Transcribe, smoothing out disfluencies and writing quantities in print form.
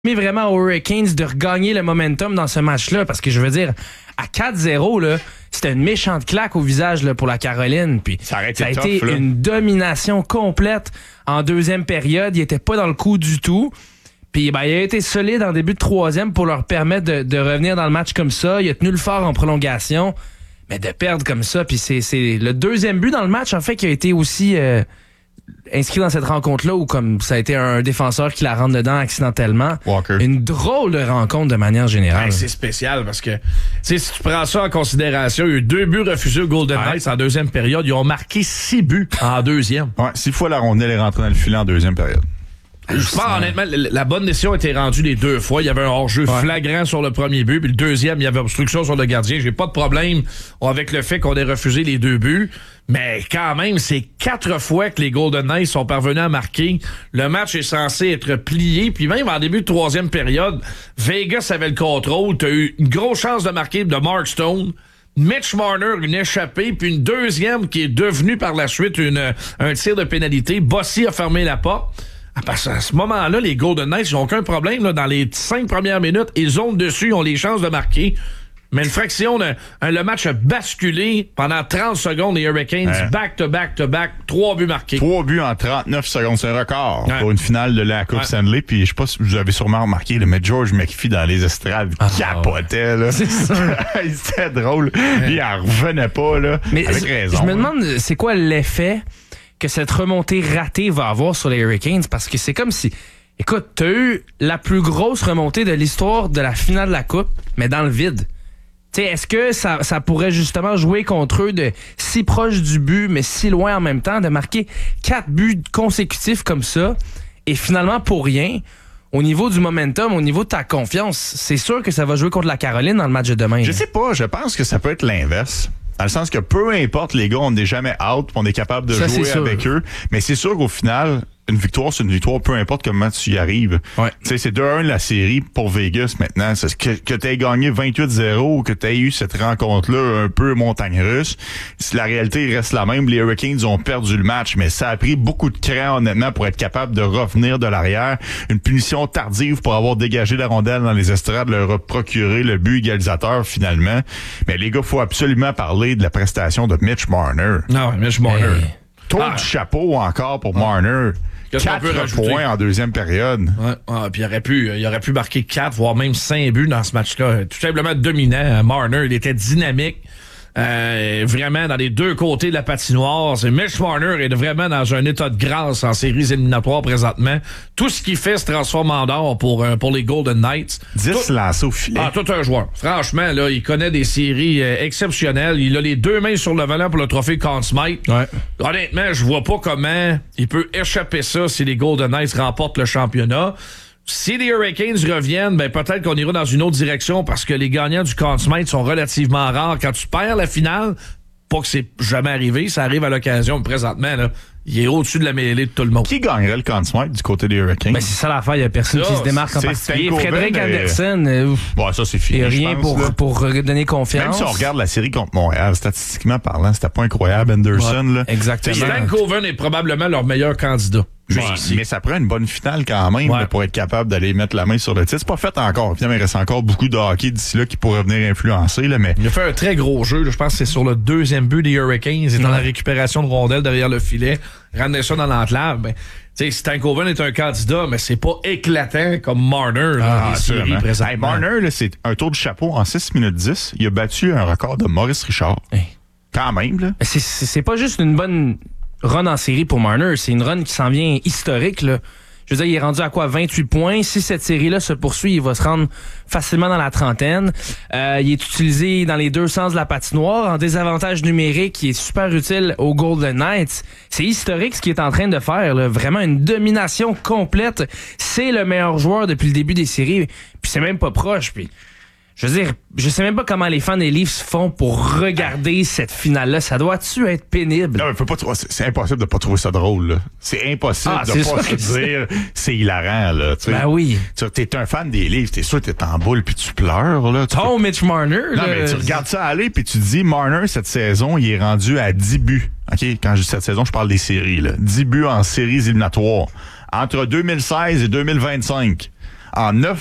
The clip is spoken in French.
Mais vraiment aux Hurricanes de regagner le momentum dans ce match-là, parce que je veux dire, à 4-0, là, c'était une méchante claque au visage là, pour la Caroline. Puis ça a été une domination complète en deuxième période. Il était pas dans le coup du tout. Puis il a été solide en début de troisième pour leur permettre de revenir dans le match comme ça. Il a tenu le fort en prolongation. Mais de perdre comme ça, puis c'est le deuxième but dans le match, en fait, qui a été aussi... inscrit dans cette rencontre-là où comme ça a été un défenseur qui la rentre dedans accidentellement. Walker. Une drôle de rencontre de manière générale. Ben, c'est spécial parce que si tu prends ça en considération, il y a eu 2 buts refusés aux Golden Knights en deuxième période. Ils ont marqué 6 buts en deuxième. Ouais, 6 fois la rondelle est rentrée dans le filet en deuxième période. Je pense honnêtement, la bonne décision a été rendue les 2 fois. Il y avait un hors-jeu flagrant sur le premier but, puis le deuxième, il y avait obstruction sur le gardien. J'ai pas de problème avec le fait qu'on ait refusé les 2 buts, mais quand même, c'est 4 fois que les Golden Knights sont parvenus à marquer. Le match est censé être plié, puis même en début de troisième période, Vegas avait le contrôle. T'as eu une grosse chance de marquer de Mark Stone. Mitch Marner, une échappée, puis une deuxième qui est devenue par la suite un tir de pénalité. Bossy a fermé la porte. Parce qu'à ce moment-là, les Golden Knights, ils n'ont aucun problème. Là, dans les 5 premières minutes, ils zonent dessus, ils ont les chances de marquer. Mais une fraction, le match a basculé pendant 30 secondes. Les Hurricanes, back-to-back, 3 buts marqués. 3 buts en 39 secondes, c'est un record pour une finale de la Coupe Stanley. Puis je sais pas si vous avez sûrement remarqué, mais George McPhee dans les estrades capotait. Là. C'est ça. C'était drôle. Il en revenait pas, là, mais avec raison. Je me demande, c'est quoi l'effet que cette remontée ratée va avoir sur les Hurricanes, parce que c'est comme si, écoute, t'as eu la plus grosse remontée de l'histoire de la finale de la Coupe, mais dans le vide. T'sais, est-ce que ça pourrait justement jouer contre eux de si proche du but, mais si loin en même temps, de marquer 4 buts consécutifs comme ça, et finalement pour rien, au niveau du momentum, au niveau de ta confiance, c'est sûr que ça va jouer contre la Caroline dans le match de demain. Je sais pas, je pense que ça peut être l'inverse. Dans le sens que peu importe les gars, on n'est jamais out, on est capable de jouer avec eux. Mais c'est sûr qu'au final, une victoire, c'est une victoire, peu importe comment tu y arrives. Ouais. Tu sais, c'est 2-1 la série pour Vegas maintenant. C'est que tu aies gagné 28-0 ou que tu aies eu cette rencontre-là un peu montagne russe. La réalité reste la même. Les Hurricanes ont perdu le match, mais ça a pris beaucoup de cran, honnêtement, pour être capable de revenir de l'arrière. Une punition tardive pour avoir dégagé la rondelle dans les estrades, leur a procuré le but égalisateur finalement. Mais les gars, faut absolument parler de la prestation de Mitch Marner. Non, Mitch Marner. Tour du chapeau encore pour Marner. 4 points en deuxième période. Puis il aurait pu marquer 4, voire même 5 buts dans ce match-là. Tout simplement dominant. Marner, il était dynamique. Vraiment dans les deux côtés de la patinoire. Mitch Marner est vraiment dans un état de grâce en séries éliminatoires présentement. Tout ce qu'il fait se transforme en or pour les Golden Knights. 10 lancés au filet. Tout un joueur. Franchement, là, il connaît des séries exceptionnelles. Il a les 2 mains sur le volant pour le trophée Conn Smythe. Ouais. Honnêtement, je vois pas comment il peut échapper ça si les Golden Knights remportent le championnat. Si les Hurricanes reviennent, ben peut-être qu'on ira dans une autre direction parce que les gagnants du Conn Smythe sont relativement rares. Quand tu perds la finale, pas que c'est jamais arrivé, ça arrive à l'occasion, mais présentement, là, il est au-dessus de la mêlée de tout le monde. Qui gagnerait le Conn Smythe du côté des Hurricanes? Ben c'est ça l'affaire, il n'y a personne qui se démarque en particulier. Frédéric Anderson, ça c'est fini. Et rien pour donner confiance. Même si on regarde la série contre Montréal, statistiquement parlant, c'était pas incroyable, Anderson. Là. Exactement. Stan Coven est probablement leur meilleur candidat. Mais ça prend une bonne finale quand même là, pour être capable d'aller mettre la main sur le titre. C'est pas fait encore. Finalement, il reste encore beaucoup de hockey d'ici là qui pourrait venir influencer. Là, mais... Il a fait un très gros jeu. Là, je pense que c'est sur le 2e but des Hurricanes. Il est dans la récupération de rondelles derrière le filet. Ramener ça dans l'enclave. Ben, Stan Coven est un candidat, mais c'est pas éclatant comme Marner. Là, Marner, là, c'est un tour de chapeau en 6 minutes 10. Il a battu un record de Maurice Richard. Quand même. Là. C'est pas juste une bonne run en série pour Marner, c'est une run qui s'en vient historique, là. Je veux dire, il est rendu à quoi? 28 points. Si cette série-là se poursuit, il va se rendre facilement dans la trentaine. Il est utilisé dans les deux sens de la patinoire, en désavantage numérique, qui est super utile aux Golden Knights. C'est historique ce qu'il est en train de faire, là. Vraiment une domination complète. C'est le meilleur joueur depuis le début des séries. Puis c'est même pas proche. Puis je veux dire, je sais même pas comment les fans des Leafs font pour regarder cette finale-là. Ça doit-tu être pénible? Non, c'est impossible de pas trouver ça drôle, là. C'est impossible de pas se dire c'est hilarant, là. T'sais. Ben oui. T'es un fan des Leafs, t'es sûr que t'es en boule puis tu pleures, là. Mitch Marner, non, mais tu regardes ça aller puis tu dis, Marner, cette saison, il est rendu à 10 buts. OK? Quand je dis cette saison, je parle des séries, là. 10 buts en séries éliminatoires. Entre 2016 et 2025. en 9